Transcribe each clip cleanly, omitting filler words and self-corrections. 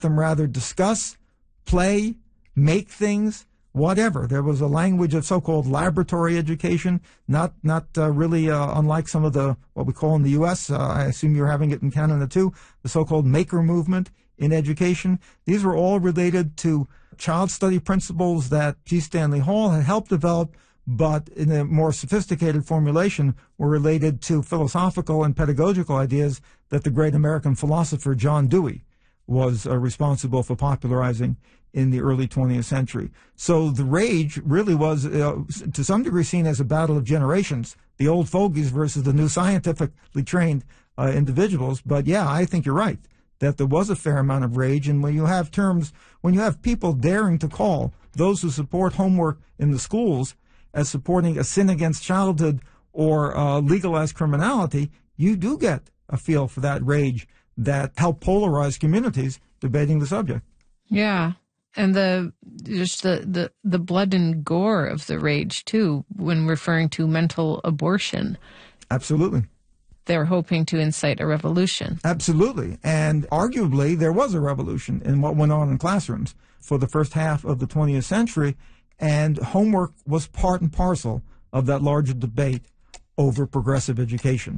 them rather discuss, play, make things, whatever. There was a language of so-called laboratory education, not really unlike some of the, what we call in the U.S., I assume you're having it in Canada too, the so-called maker movement in education. These were all related to child study principles that G. Stanley Hall had helped develop, but in a more sophisticated formulation were related to philosophical and pedagogical ideas that the great American philosopher John Dewey was responsible for popularizing in the early 20th century. So the rage really was, to some degree, seen as a battle of generations, the old fogies versus the new scientifically trained individuals. But yeah, I think you're right, that there was a fair amount of rage. And when you have people daring to call those who support homework in the schools as supporting a sin against childhood or legalized criminality, you do get a feel for that rage that helped polarize communities debating the subject. Yeah. And the blood and gore of the rage, too, when referring to mental abortion. Absolutely. They're hoping to incite a revolution. Absolutely. And arguably, there was a revolution in what went on in classrooms for the first half of the 20th century, and homework was part and parcel of that larger debate over progressive education.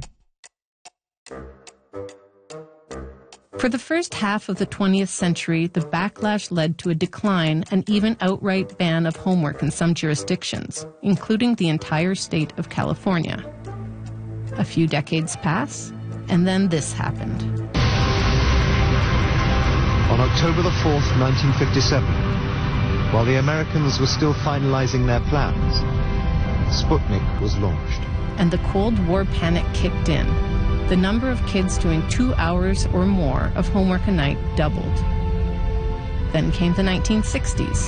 For the first half of the 20th century, the backlash led to a decline and even outright ban of homework in some jurisdictions, including the entire state of California. A few decades pass, and then this happened. On October the 4th, 1957, while the Americans were still finalizing their plans, Sputnik was launched. And the Cold War panic kicked in. The number of kids doing 2 hours or more of homework a night doubled. Then came the 1960s.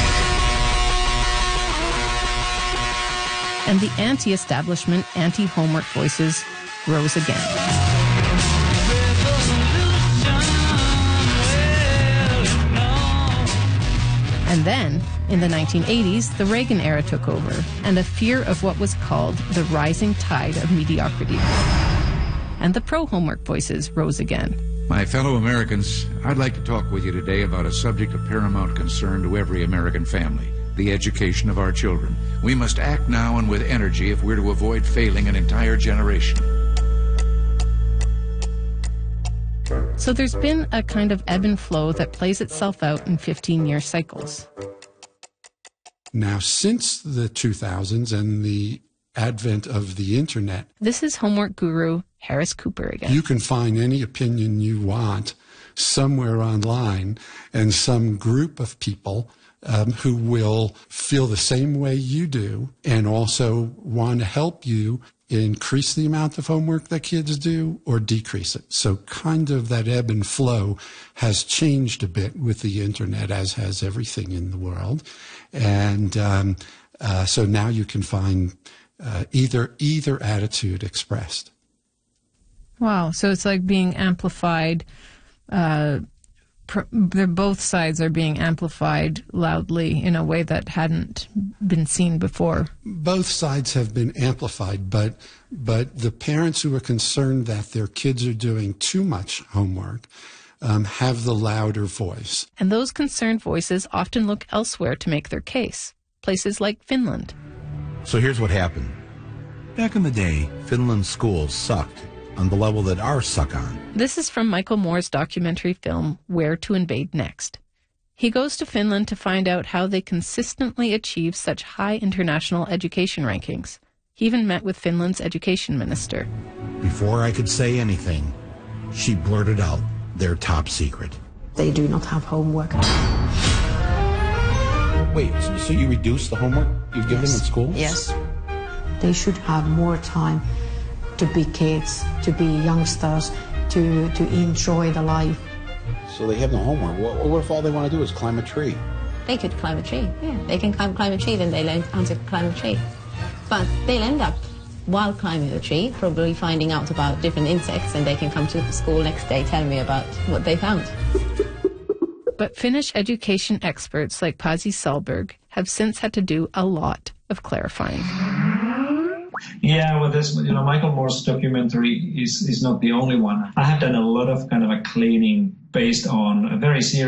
And the anti-establishment, anti-homework voices rose again. And then, in the 1980s, the Reagan era took over, and a fear of what was called the rising tide of mediocrity. And the pro-homework voices rose again. My fellow Americans, I'd like to talk with you today about a subject of paramount concern to every American family, the education of our children. We must act now and with energy if we're to avoid failing an entire generation. So there's been a kind of ebb and flow that plays itself out in 15-year cycles. Now, since the 2000s and the advent of the internet, this is homework guru Harris Cooper again. You can find any opinion you want somewhere online, and some group of people who will feel the same way you do and also want to help you increase the amount of homework that kids do or decrease it. So kind of that ebb and flow has changed a bit with the internet, as has everything in the world. And so now you can find either attitude expressed. Wow. So it's like being amplified. Both sides are being amplified loudly in a way that hadn't been seen before. Both sides have been amplified, but the parents who are concerned that their kids are doing too much homework have the louder voice. And those concerned voices often look elsewhere to make their case, places like Finland. So here's what happened. Back in the day, Finland's schools sucked on the level that ours suck on. This is from Michael Moore's documentary film, Where to Invade Next. He goes to Finland to find out how they consistently achieve such high international education rankings. He even met with Finland's education minister. Before I could say anything, she blurted out their top secret. They do not have homework. Wait, so you reduce the homework you give them in school? Yes. They should have more time to be kids, to be youngsters, to enjoy the life. So they have no homework. What if all they want to do is climb a tree? They could climb a tree, yeah. They can climb a tree, then they learn how to climb a tree. But they'll end up, while climbing the tree, probably finding out about different insects, and they can come to the school next day telling me about what they found. But Finnish education experts like Pasi Sahlberg have since had to do a lot of clarifying. Yeah, well, this, Michael Moore's documentary is not the only one. I have done a lot of kind of a cleaning based on a very serious